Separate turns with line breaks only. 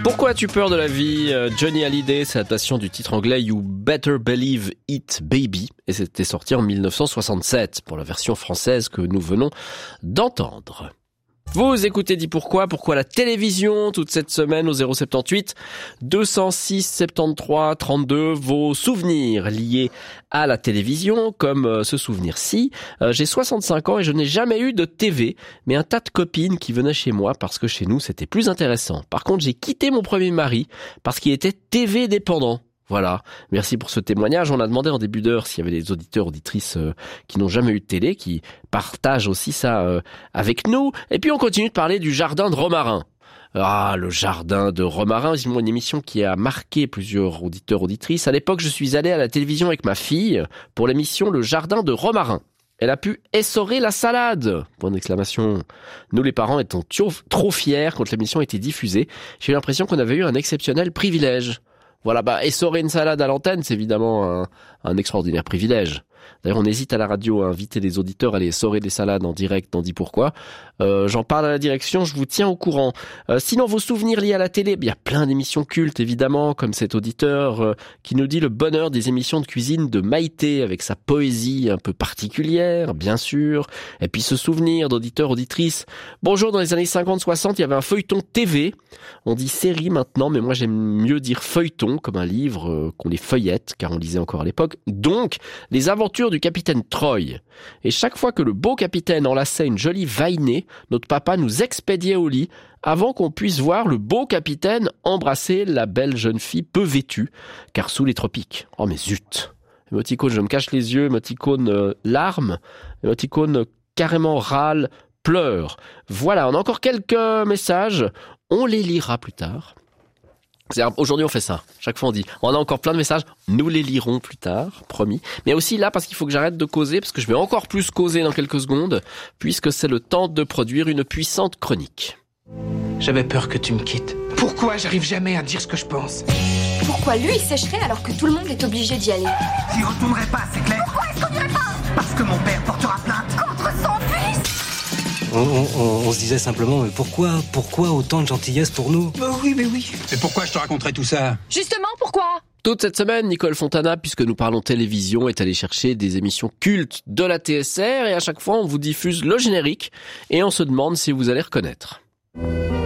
Pourquoi as-tu peur de la vie? Johnny Hallyday, c'est l'adaptation du titre anglais You Better Believe It Baby, et c'était sorti en 1967 pour la version française que nous venons d'entendre. Vous écoutez Dis pourquoi la télévision toute cette semaine au 078 206 73 32, vos souvenirs liés à la télévision, comme ce souvenir-ci. J'ai 65 ans et je n'ai jamais eu de TV, mais un tas de copines qui venaient chez moi parce que chez nous c'était plus intéressant. Par contre, j'ai quitté mon premier mari parce qu'il était TV dépendant. Voilà, merci pour ce témoignage. On a demandé en début d'heure s'il y avait des auditeurs, auditrices qui n'ont jamais eu de télé, qui partagent aussi ça avec nous. Et puis on continue de parler du jardin de Romarin. Ah, le jardin de Romarin, c'est une émission qui a marqué plusieurs auditeurs, auditrices. À l'époque, je suis allé à la télévision avec ma fille pour l'émission Le Jardin de Romarin. Elle a pu essorer la salade. Point d'exclamation. Nous, les parents, étions trop fiers quand l'émission était diffusée. J'ai eu l'impression qu'on avait eu un exceptionnel privilège. Voilà, essorer une salade à l'antenne, c'est évidemment un extraordinaire privilège. D'ailleurs, on hésite à la radio à inviter les auditeurs à aller essorer des salades en direct dans Dis pourquoi. J'en parle à la direction, je vous tiens au courant. Sinon, vos souvenirs liés à la télé, il y a plein d'émissions cultes, évidemment, comme cet auditeur qui nous dit le bonheur des émissions de cuisine de Maïté, avec sa poésie un peu particulière, bien sûr. Et puis ce souvenir d'auditeur, auditrice. Bonjour, dans les années 50-60, il y avait un feuilleton TV. On dit série maintenant, mais moi j'aime mieux dire feuilleton, comme un livre qu'on les feuillette, car on lisait encore à l'époque. Donc, les aventures du capitaine Troy. Et chaque fois que le beau capitaine enlaçait une jolie vainée, notre papa nous expédiait au lit avant qu'on puisse voir le beau capitaine embrasser la belle jeune fille peu vêtue, car sous les tropiques. Oh mais zut! Émoticône, je me cache les yeux, émoticône larmes, émoticône carrément râle, pleure. Voilà, on a encore quelques messages, on les lira plus tard. Aujourd'hui on fait ça, chaque fois on dit on a encore plein de messages, nous les lirons plus tard, promis. Mais aussi là parce qu'il faut que j'arrête de causer, parce que je vais encore plus causer dans quelques secondes, puisque c'est le temps de produire une puissante chronique.
J'avais peur que tu me quittes. Pourquoi j'arrive jamais à dire ce que je pense?
Pourquoi lui il sécherait alors que tout le monde est obligé d'y aller?
J'y retournerai pas, c'est clair?
Pourquoi est-ce qu'on n'irait pas?
Parce que mon père portera plainte
Contre son fils!
On se disait simplement, mais pourquoi autant de gentillesse pour nous?
Oui, mais oui.
Et pourquoi je te raconterai tout ça?
Justement, pourquoi?
Toute cette semaine, Nicole Fontana, puisque nous parlons télévision, est allée chercher des émissions cultes de la TSR et à chaque fois on vous diffuse le générique et on se demande si vous allez reconnaître.